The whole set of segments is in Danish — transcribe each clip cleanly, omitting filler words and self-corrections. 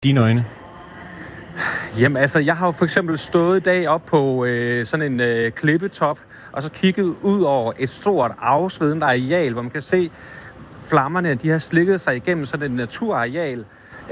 dine øjne? Jamen altså, jeg har jo for eksempel stået i dag op på sådan en klippetop, og så kigget ud over et stort afsvedende areal, hvor man kan se flammerne, de har slikket sig igennem sådan et naturareal.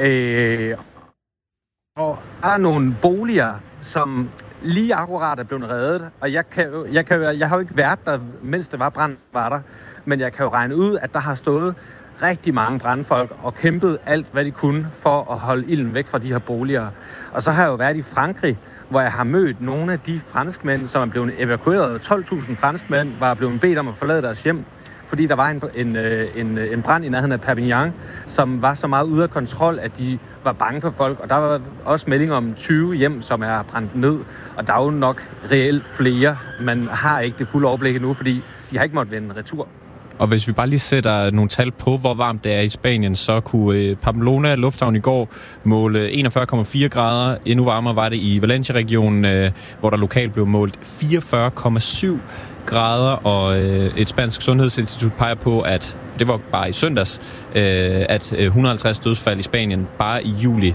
Og der er nogle boliger, som lige akkurat er blevet reddet, og jeg har jo ikke været der, mens det var brand, var der, men jeg kan jo regne ud, at der har stået rigtig mange brandfolk og kæmpet alt, hvad de kunne for at holde ilden væk fra de her boliger. Og så har jeg jo været i Frankrig, hvor jeg har mødt nogle af de franskmænd, som er blevet evakueret. 12.000 franskmænd var blevet bedt om at forlade deres hjem, fordi der var en brand i nærheden af Perpignan, som var så meget ude af kontrol, at de var bange for folk. Og der var også meldinger om 20 hjem, som er brændt ned. Og der er jo nok reelt flere. Man har ikke det fulde overblik endnu, fordi de har ikke måttet vende retur. Og hvis vi bare lige sætter nogle tal på, hvor varmt det er i Spanien, så kunne Pamplona lufthavn i går måle 41,4 grader. Endnu varmere var det i Valencia-regionen, hvor der lokalt blev målt 44,7 grader. Og et spansk sundhedsinstitut peger på, at det var bare i søndags, at 150 dødsfald i Spanien bare i juli.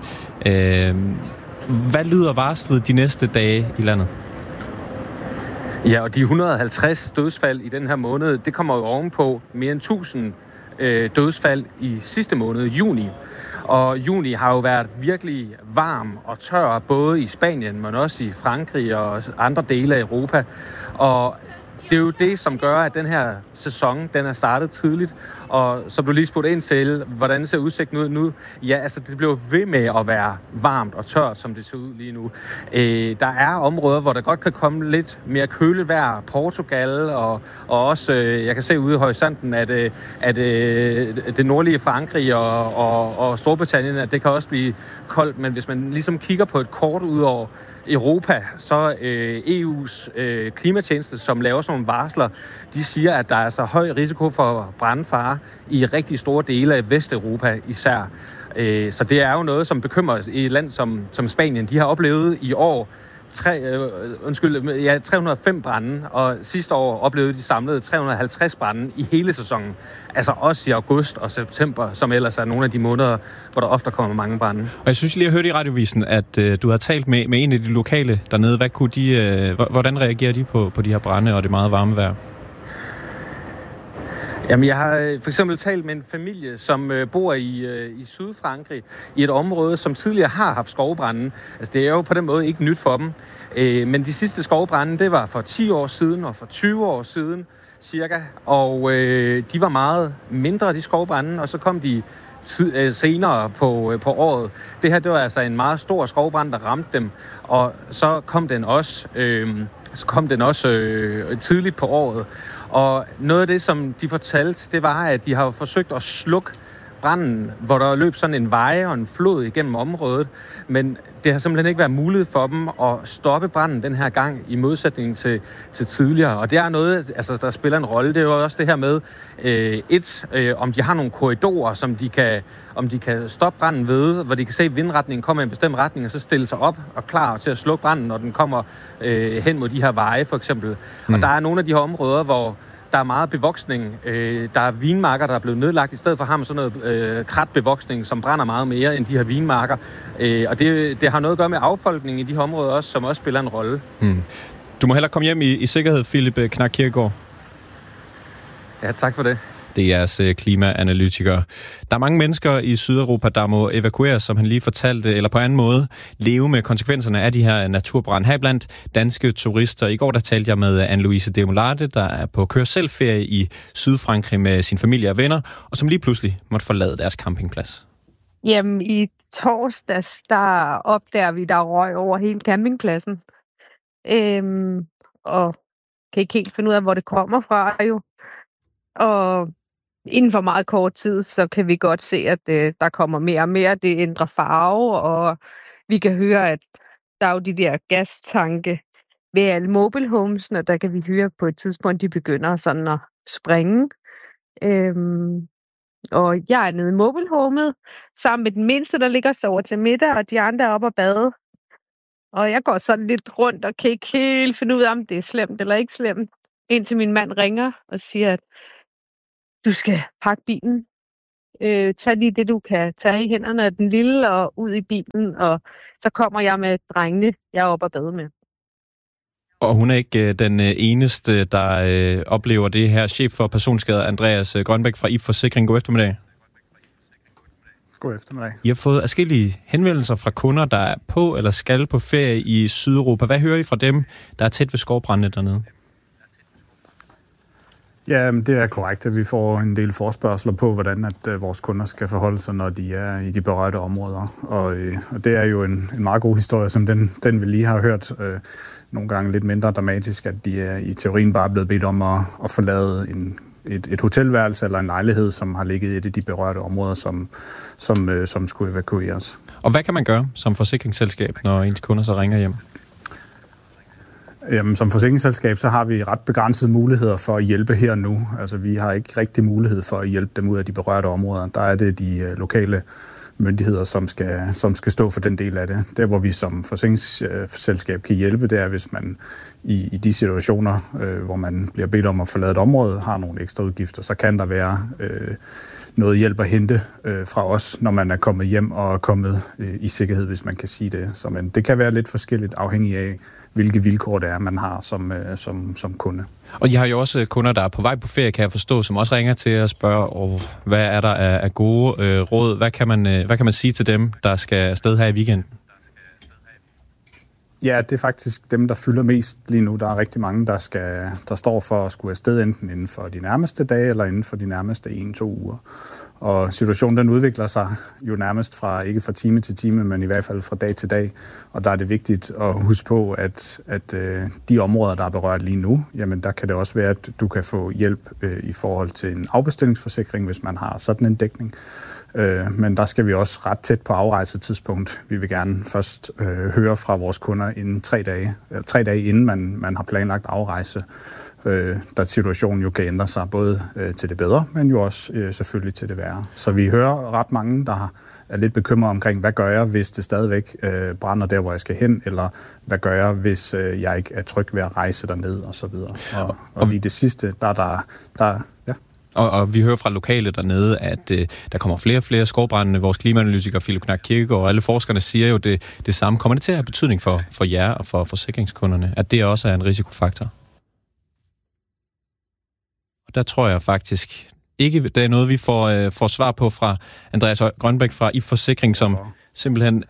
Hvad lyder varslet de næste dage i landet? Ja, og de 150 dødsfald i den her måned, det kommer jo ovenpå mere end 1000 dødsfald i sidste måned, juni. Og juni har jo været virkelig varm og tør, både i Spanien, men også i Frankrig og andre dele af Europa. Og det er jo det, som gør, at den her sæson, den er startet tidligt. Og så blev lige spurgt ind til, hvordan ser udsigten ud nu? Ja, altså det bliver ved med at være varmt og tørt, som det ser ud lige nu. Der er områder, hvor der godt kan komme lidt mere køligt vejr. Portugal og også, jeg kan se ude i horisonten, at det nordlige Frankrig og Storbritannien, at det kan også blive koldt. Men hvis man ligesom kigger på et kort ud over Europa, så EU's klimatjeneste, som laver sådan nogle varsler, de siger, at der er så høj risiko for brandfare i rigtig store dele af Vesteuropa især. Så det er jo noget, som bekymrer i et land som Spanien. De har oplevet i år 305 brande, og sidste år oplevede de samlede 350 brande i hele sæsonen. Altså også i august og september, som ellers er nogle af de måneder, hvor der ofte kommer mange brande. Og jeg synes lige, jeg hørte i radiovisen, at du har talt med en af de lokale dernede. Hvad kunne hvordan reagerer de på de her brande og det meget varme vejr? Jamen, jeg har for eksempel talt med en familie, som bor i Sydfrankrig, i et område, som tidligere har haft skovbrande. Altså, det er jo på den måde ikke nyt for dem. Men de sidste skovbrande, det var for 10 år siden og for 20 år siden, cirka. Og de var meget mindre, de skovbrande, og så kom de senere på året. Det her, det var altså en meget stor skovbrand, der ramte dem, og så kom den også tidligt på året. Og noget af det, som de fortalte, det var, at de har forsøgt at slukke branden, hvor der løb sådan en vej og en flod igennem området, men det har simpelthen ikke været muligt for dem at stoppe branden den her gang, i modsætning til tidligere. Og det er noget, altså, der spiller en rolle. Det er jo også det her med, om de har nogle korridorer, om de kan stoppe branden ved, hvor de kan se, at vindretningen kommer i en bestemt retning, og så stille sig op og klar til at slukke branden, når den kommer hen mod de her veje, for eksempel. Og der er nogle af de her områder, hvor der er meget bevoksning. Der er vinmarker, der er blevet nedlagt. I stedet for har man sådan noget kratbevoksning, som brænder meget mere end de her vinmarker. Og det har noget at gøre med affolkningen i de her områder også, som også spiller en rolle. Du må hellere komme hjem i sikkerhed, Philip Knak Kirkegaard. Ja, tak for det. Det er jeres klimaanalytiker. Der er mange mennesker i Sydeuropa, der må evakueres, som han lige fortalte, eller på anden måde leve med konsekvenserne af de her naturbrand. Heriblandt danske turister. I går der talte jeg med Anne-Louise Demolade, der er på kør-selv-ferie i Sydfrankrig med sin familie og venner, og som lige pludselig måtte forlade deres campingplads. Jamen, i torsdags, der opdager vi, der røg over hele campingpladsen. Og kan ikke helt finde ud af, hvor det kommer fra jo. Og inden for meget kort tid, så kan vi godt se, at der kommer mere og mere. Det ændrer farve, og vi kan høre, at der er jo de der gastanke ved alle mobile homesene, og der kan vi høre på et tidspunkt, de begynder sådan at springe. Og jeg er nede i mobile homet sammen med den mindste, der ligger og sover til middag, og de andre er oppe og bade. Og jeg går sådan lidt rundt og kan ikke helt finde ud af, om det er slemt eller ikke slemt. Indtil min mand ringer og siger, at du skal pakke bilen. Tag lige det, du kan tage i hænderne af den lille og ud i bilen, og så kommer jeg med drengene, jeg er oppe og bade med. Og hun er ikke den eneste, der oplever det her. Chef for personskader, Andreas Grønbæk fra IF Forsikring. God eftermiddag. God eftermiddag. I har fået adskillige henvendelser fra kunder, der er på eller skal på ferie i Sydeuropa. Hvad hører I fra dem, der er tæt ved skovbrandene dernede? Ja, det er korrekt, at vi får en del forespørgsler på, hvordan at vores kunder skal forholde sig, når de er i de berørte områder. Og det er jo en meget god historie, som den vi lige har hørt. Nogle gange lidt mindre dramatisk, at de er i teorien bare blevet bedt om at forlade et hotelværelse eller en lejlighed, som har ligget i et af de berørte områder, som skulle evakueres. Og hvad kan man gøre som forsikringsselskab, når ens kunder så ringer hjem? Jamen, som forsikringsselskab, så har vi ret begrænsede muligheder for at hjælpe her nu. Altså, vi har ikke rigtig mulighed for at hjælpe dem ud af de berørte områder. Der er det de lokale myndigheder, som skal stå for den del af det. Der, hvor vi som forsikringsselskab kan hjælpe, det er, hvis man i de situationer, hvor man bliver bedt om at forlade et område, har nogle ekstra udgifter, så kan der være noget hjælp at hente fra os, når man er kommet hjem og er kommet i sikkerhed, hvis man kan sige det. Så, men det kan være lidt forskelligt afhængig af, hvilke vilkår det er, man har som kunde. Og I har jo også kunder, der er på vej på ferie, kan jeg forstå, som også ringer til at spørge, hvad er der af gode råd? Hvad kan man sige til dem, der skal afsted her i weekenden? Ja, det er faktisk dem, der fylder mest lige nu. Der er rigtig mange, der står for at skulle afsted enten inden for de nærmeste dage, eller inden for de nærmeste 1-2 uger. Og situationen den udvikler sig jo nærmest ikke fra time til time, men i hvert fald fra dag til dag. Og der er det vigtigt at huske på, at de områder, der er berørt lige nu, jamen der kan det også være, at du kan få hjælp i forhold til en afbestillingsforsikring, hvis man har sådan en dækning. Men der skal vi også ret tæt på afrejsetidspunkt. Vi vil gerne først høre fra vores kunder inden 3 dage inden man har planlagt afrejse, da situationen jo kan ændre sig både til det bedre, men jo også selvfølgelig til det værre. Så vi hører ret mange, der er lidt bekymret omkring, hvad gør jeg, hvis det stadigvæk brænder der, hvor jeg skal hen, eller hvad gør jeg, hvis jeg ikke er tryg ved at rejse derned, og så videre. Og lige det sidste, ja. Og vi hører fra lokale dernede, at der kommer flere og flere skovbrænde. Vores klimaanalytiker, Philip Knack Kirkegaard, og alle forskerne siger jo det samme. Kommer det til at have betydning for jer og for forsikringskunderne, at det også er en risikofaktor? Og der tror jeg faktisk ikke, det er noget, vi får svar på fra Andreas Grønbæk fra IF Forsikring, som simpelthen...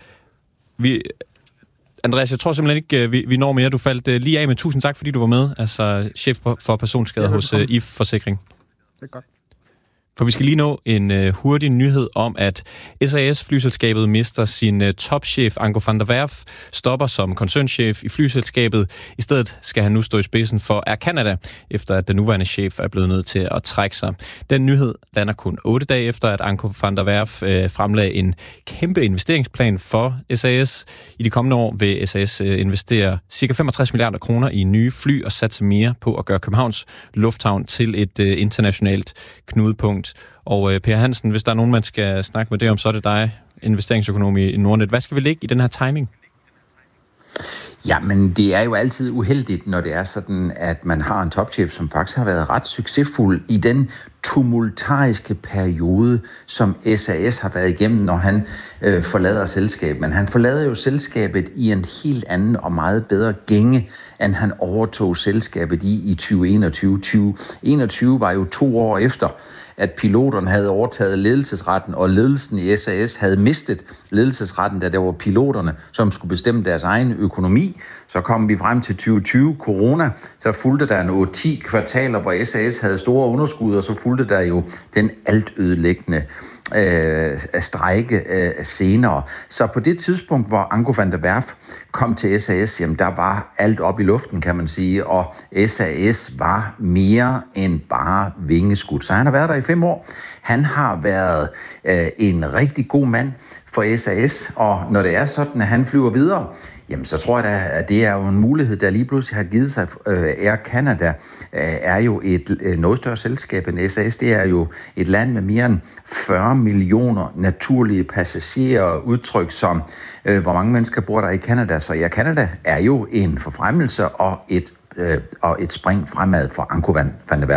Andreas, jeg tror simpelthen ikke, vi når mere. Du faldt lige af med 1000 tak, fordi du var med. Altså chef for personskader hos IF Forsikring. Det er godt. For vi skal lige nå en hurtig nyhed om, at SAS-flyselskabet mister sin topchef, Anko van der Werf, stopper som koncernchef i flyselskabet. I stedet skal han nu stå i spidsen for Air Canada, efter at den nuværende chef er blevet nødt til at trække sig. Den nyhed lander kun 8 dage efter, at Anko van der Werf fremlagde en kæmpe investeringsplan for SAS. I de kommende år vil SAS investere ca. 65 milliarder kroner i nye fly og satse mere på at gøre Københavns Lufthavn til et internationalt knudepunkt. Og Per Hansen, hvis der er nogen, man skal snakke med det om, så er det dig, investeringsøkonom i Nordnet. Hvad skal vi lægge i den her timing? Jamen, det er jo altid uheldigt, når det er sådan, at man har en topchef, som faktisk har været ret succesfuld i den tumultariske periode, som SAS har været igennem, når han forlader selskabet. Men han forlader jo selskabet i en helt anden og meget bedre gænge, end han overtog selskabet i 2021. 2021 var jo 2 år efter, at piloterne havde overtaget ledelsesretten, og ledelsen i SAS havde mistet ledelsesretten, da det var piloterne, som skulle bestemme deres egen økonomi. Så kom vi frem til 2020, corona, så fulgte der en 8-10 kvartaler, hvor SAS havde store underskud, og så fulgte der jo den altødelæggende strejke senere. Så på det tidspunkt, hvor Anko van der Werf kom til SAS, jamen der var alt op i luften, kan man sige, og SAS var mere end bare vingeskud. Så han har været der i 5 år. Han har været en rigtig god mand for SAS, og når det er sådan, at han flyver videre, jamen så tror jeg da, at det er jo en mulighed, der lige pludselig har givet sig. Air Canada er jo et noget større selskab end SAS. Det er jo et land med mere end 40 millioner naturlige passagerer, udtryk som, hvor mange mennesker bor der i Canada. Så Air Canada er jo en forfremmelse og et spring fremad for Anko van der Werf.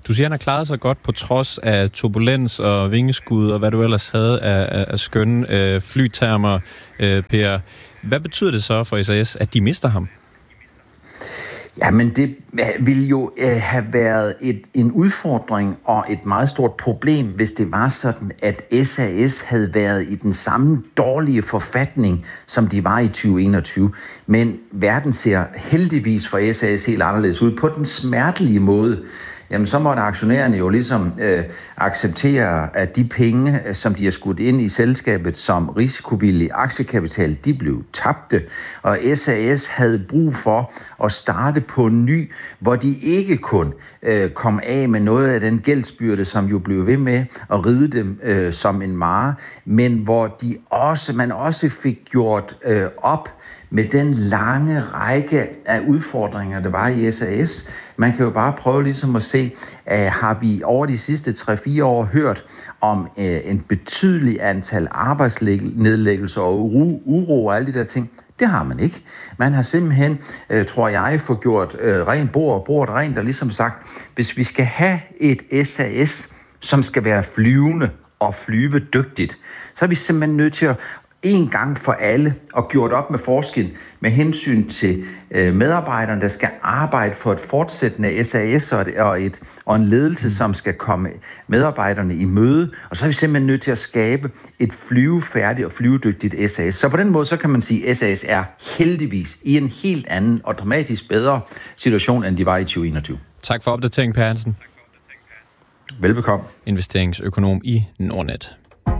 Du siger, han har klaret sig godt på trods af turbulens og vingeskud og hvad du ellers havde af skønne flytermer, Per. Hvad betyder det så for SAS, at de mister ham? Ja, men det ville jo have været en udfordring og et meget stort problem, hvis det var sådan, at SAS havde været i den samme dårlige forfatning, som de var i 2021. Men verden ser heldigvis for SAS helt anderledes ud på den smertelige måde. Jamen, så måtte aktionærerne jo ligesom acceptere, at de penge, som de har skudt ind i selskabet som risikovillig aktiekapital, de blev tabte. Og SAS havde brug for at starte på ny, hvor de ikke kun kom af med noget af den gældsbyrde, som jo blev ved med at ride dem som en mare, men hvor man også fik gjort op med den lange række af udfordringer, der var i SAS. Man kan jo bare prøve ligesom at se, har vi over de sidste 3-4 år hørt om en betydelig antal arbejdsnedlæggelser og uro og alle de der ting. Det har man ikke. Man har simpelthen, tror jeg, fået gjort rent bordet rent og ligesom sagt, hvis vi skal have et SAS, som skal være flyvende og flyvedygtigt, så er vi simpelthen nødt til at en gang for alle og gjort op med forskel med hensyn til medarbejderne, der skal arbejde for et fortsættende SAS og en ledelse, som skal komme medarbejderne i møde. Og så er vi simpelthen nødt til at skabe et flyvefærdigt og flyvedygtigt SAS. Så på den måde, så kan man sige, at SAS er heldigvis i en helt anden og dramatisk bedre situation, end de var i 2021. Tak for opdateringen, Per Hansen. Velbekomme. Investeringsøkonom i Nordnet.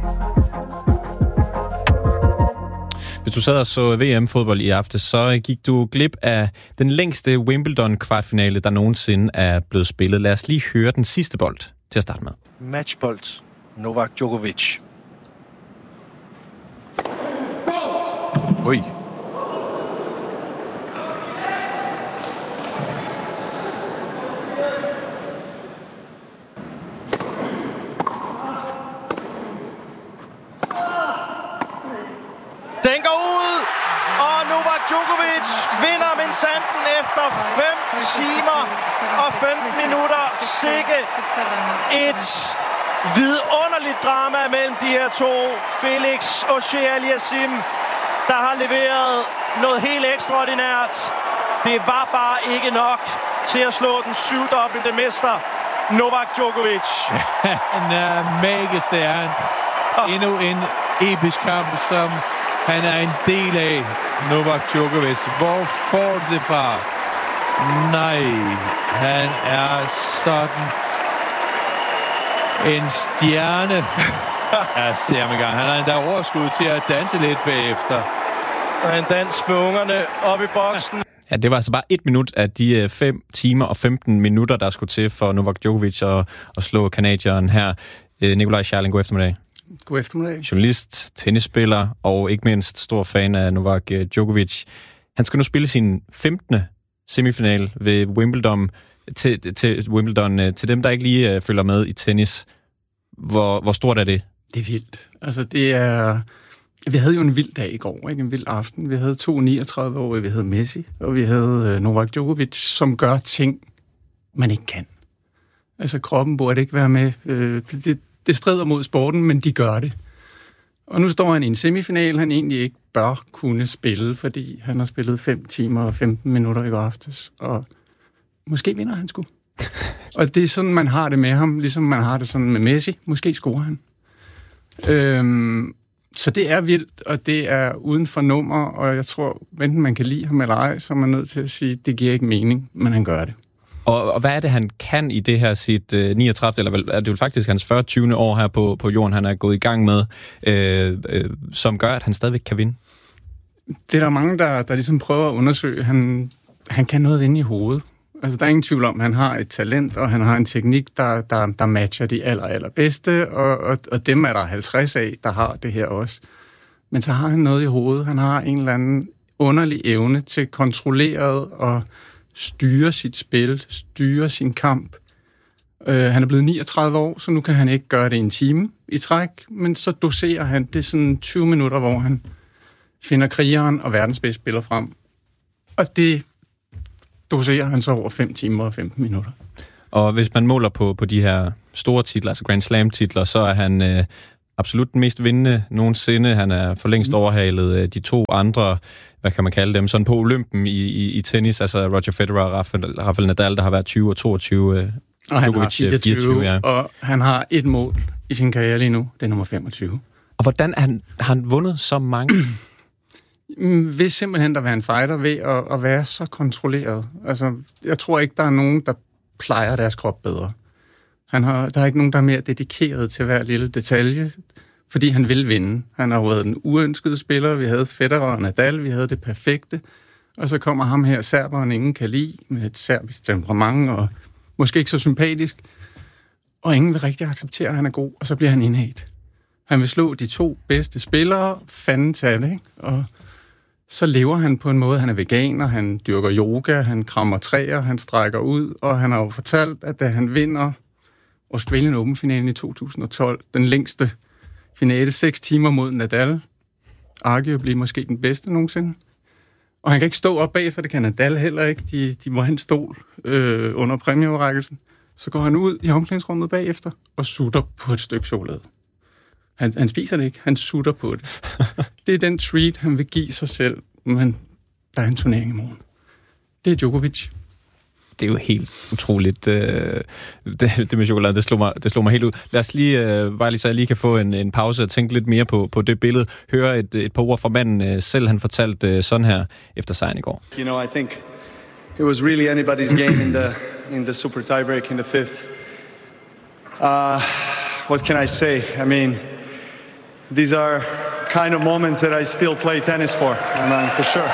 Hvis du sad og så VM-fodbold i aften, så gik du glip af den længste Wimbledon-kvartfinale, der nogensinde er blevet spillet. Lad os lige høre den sidste bold til at starte med. Matchbold. Novak Djokovic. Ui. Den går ud, og Novak Djokovic vinder minsandten efter 5 timer og 15 minutter. Sikke et vidunderligt drama mellem de her to. Felix Auger-Aliassime, der har leveret noget helt ekstraordinært. Det var bare ikke nok til at slå den 7-dobbelte mester Novak Djokovic. En megastjerne. Endnu en episk kamp, som han er en del af, Novak Djokovic. Hvor får du det fra? Nej, han er sådan en stjerne. Jeg ser ham i gang. Han har endda overskud til at danse lidt bagefter. Og en dans med ungerne op i boksen. Ja, det var altså bare 1 minut af de 5 timer og 15 minutter, der skulle til for Novak Djokovic at slå kanadieren her. Nikolaj Scharling, god eftermiddag. God eftermiddag. Journalist, tennisspiller og ikke mindst stor fan af Novak Djokovic. Han skal nu spille sin 15. semifinal ved Wimbledon til Wimbledon. Til dem, der ikke lige følger med i tennis, hvor stort er det? Det er vildt. Altså, det er... Vi havde jo en vild dag i går, ikke? En vild aften. Vi havde 2 39-årige, vi havde Messi, og vi havde Novak Djokovic, som gør ting, man ikke kan. Altså, kroppen burde ikke være med. Det strider mod sporten, men de gør det. Og nu står han i en semifinal, han egentlig ikke bør kunne spille, fordi han har spillet 5 timer og 15 minutter i går aftes, og måske vinder han sgu. Og det er sådan, man har det med ham, ligesom man har det sådan med Messi. Måske scorer han. Så det er vildt, og det er uden for nummer, og jeg tror, enten man kan lide ham eller ej, så er man nødt til at sige, det giver ikke mening, men han gør det. Og hvad er det, han kan i det her sit 39, eller er det jo faktisk hans 40. år her på jorden, han er gået i gang med, som gør, at han stadigvæk kan vinde? Det er der mange, der ligesom prøver at undersøge. Han kan noget inde i hovedet. Altså, der er ingen tvivl om, at han har et talent, og han har en teknik, der matcher de allerbedste, og dem er der 50 af, der har det her også. Men så har han noget i hovedet. Han har en eller anden underlig evne til kontrolleret og styre sit spil, styre sin kamp. Han er blevet 39 år, så nu kan han ikke gøre det en time i træk, men så doserer han det sådan 20 minutter, hvor han finder krigeren og verdens bedste spiller frem. Og det doserer han så over 5 timer og 15 minutter. Og hvis man måler på de her store titler, altså Grand Slam-titler, så er han absolut den mest vindende nogensinde. Han er for længst overhalet de 2 andre, hvad kan man kalde dem, sådan på Olympen i tennis, altså Roger Federer og Rafael Nadal, der har været 20 og 22. Og han har 24, ja. Og han har 1 mål i sin karriere lige nu. Det er nummer 25. Og hvordan har han vundet så mange? Ved simpelthen at være en fighter, ved at være så kontrolleret. Altså, jeg tror ikke, der er nogen, der plejer deres krop bedre. Der er ikke nogen, der er mere dedikeret til hver lille detalje, fordi han vil vinde. Han har jo været en uønsket spiller. Vi havde Federer og Nadal, vi havde det perfekte. Og så kommer ham her, serberen ingen kan lide, med et serbisk temperament, og måske ikke så sympatisk. Og ingen vil rigtig acceptere, at han er god, og så bliver han indhægt. Han vil slå de 2 bedste spillere, fanden tage det, ikke? Og så lever han på en måde. Han er veganer, han dyrker yoga, han krammer træer, han strækker ud, og han har jo fortalt, at da han vinder Australian Open-finalen i 2012, den længste finale, 6 timer mod Nadal, arguably måske den bedste nogensinde. Og han kan ikke stå op bag, så det kan Nadal heller ikke. De må have en stol under præmieoverrækkelsen. Så går han ud i omklædningsrummet bagefter og sutter på et stykke chokolade. Han spiser det ikke, han sutter på det. Det er den treat, han vil give sig selv, men der er en turnering i morgen. Det er Djokovic. Det er jo helt utroligt. Det med chokolade, det slog mig helt ud. Lad os lige, bare lige så jeg lige kan få en pause og tænke lidt mere på det billede. Høre et par ord fra manden selv. Han fortalte sådan her efter sejren i går. You know, I think it was really anybody's game in the super tiebreak in the 5th. What can I say? I mean, these are kind of moments that I still play tennis for, for sure.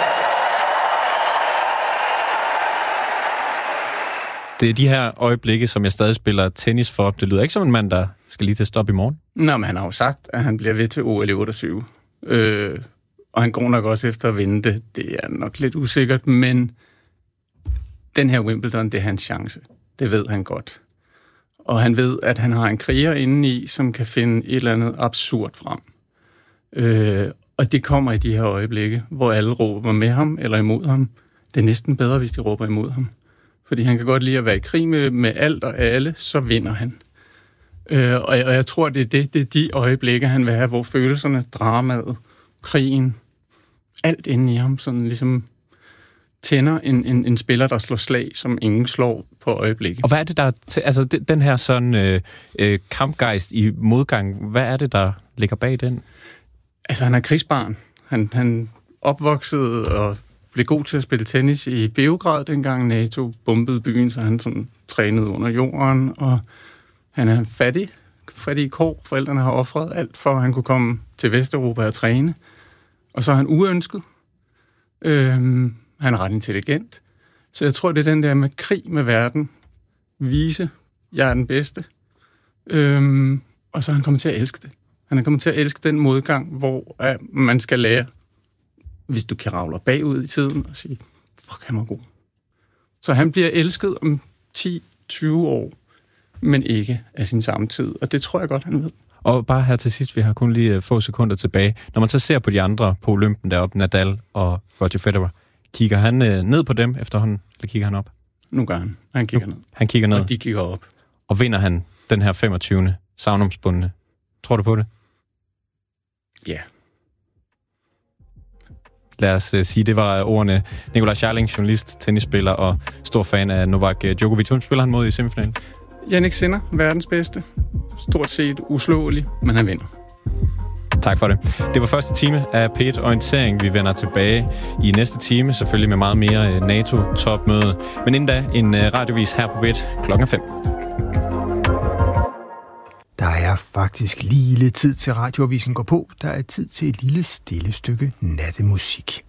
Det er de her øjeblikke, som jeg stadig spiller tennis for. Det lyder ikke som en mand, der skal lige til at stoppe i morgen. Nå, men han har jo sagt, at han bliver ved til OL i 28. Og han går nok også efter at vinde det. Det er nok lidt usikkert, men den her Wimbledon, det er hans chance. Det ved han godt. Og han ved, at han har en kriger indeni, som kan finde et eller andet absurd frem. Og det kommer i de her øjeblikke, hvor alle råber med ham eller imod ham. Det er næsten bedre, hvis de råber imod ham. Fordi han kan godt lide at være i krig med alt og alle, så vinder han. Og jeg tror, det er de øjeblikke, han vil have, hvor følelserne, dramaet, krigen, alt inde i ham, sådan ligesom tænder en spiller, der slår slag, som ingen slår på øjeblikket. Og hvad er det, der... Altså, den her sådan kampgejst i modgang, hvad er det, der ligger bag den? Altså, han er krigsbarn. Han opvoksede og blev god til at spille tennis i Beograd, dengang NATO bombede byen, så han sådan trænede under jorden, og han er fattig kår. Forældrene har offret alt, for at han kunne komme til Vesteuropa og træne. Og så er han uønsket. Han er ret intelligent. Så jeg tror, det er den der med krig med verden. Vise, jeg er den bedste. Og så er han kommet til at elske det. Han er kommet til at elske den modgang, hvor man skal lære, hvis du kan ravle bagud i tiden og sige, fuck, han var god. Så han bliver elsket om 10-20 år, men ikke af sin samtid. Og det tror jeg godt, han ved. Og bare her til sidst, vi har kun lige få sekunder tilbage. Når man så ser på de andre på Olympen deroppe, Nadal og Roger Federer, kigger han ned på dem efterhånden, eller kigger han op? Nu gør han. Han kigger ned. Han kigger ned. Og de kigger op. Og vinder han den her 25. savnomsbundne. Tror du på det? Ja. Yeah. Lad os sige, det var ordene. Nikolaj Scharling, journalist, tennisspiller og stor fan af Novak Djokovic. Hvem spiller han mod i semifinalen? Jannik Sinner, verdens bedste. Stort set uslåelig, men han vinder. Tak for det. Det var første time af P1 Orientering. Vi vender tilbage i næste time, selvfølgelig med meget mere NATO-topmøde. Men inden da, en radiovis her på P1 klokken 5. Der er faktisk lige lidt tid til radioavisen går på. Der er tid til et lille stille stykke nattemusik.